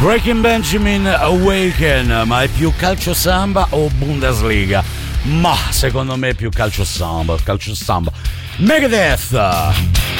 Breaking Benjamin Awaken, ma è più calcio samba o Bundesliga? Ma secondo me è più calcio samba. Megadeth!